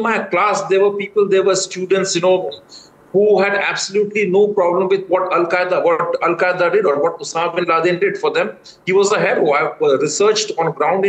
my class, there were people, there were students, who had absolutely no problem with what Al Qaeda did or what Osama bin Laden did for them. He was a hero. I researched on ground